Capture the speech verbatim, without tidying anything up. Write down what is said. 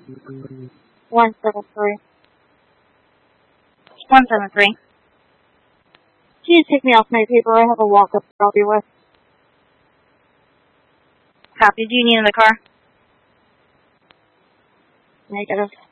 One seven three. One seven three. Can you take me off my paper? I have a walk-up to help you with. Copy. Do you need another car? Negative.